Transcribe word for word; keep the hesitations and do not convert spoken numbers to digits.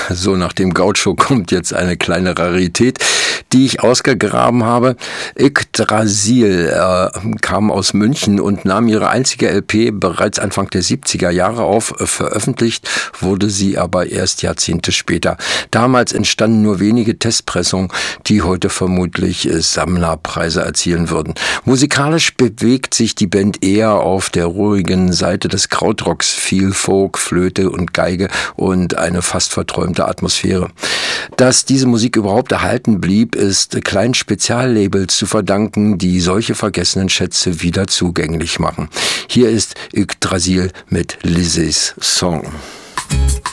so nach dem Gaucho kommt jetzt eine kleine Rarität, die ich ausgegraben habe. Yggdrasil äh, kam aus München und nahm ihre einzige L P bereits Anfang der siebziger Jahre auf. Veröffentlicht wurde sie aber erst Jahrzehnte später. Damals entstanden nur wenige Testpressungen, die heute vermutlich äh, Sammlerpreise erzielen würden. Musikalisch bewegt sich die Band eher auf der ruhigen Seite des Krautrocks, viel Folk, Flöte und Geige und eine fast verträumte Atmosphäre. Dass diese Musik überhaupt erhalten blieb, ist kleinen Speziallabels zu verdanken, die solche vergessenen Schätze wieder zugänglich machen. Hier ist Yggdrasil mit Lizzies Song.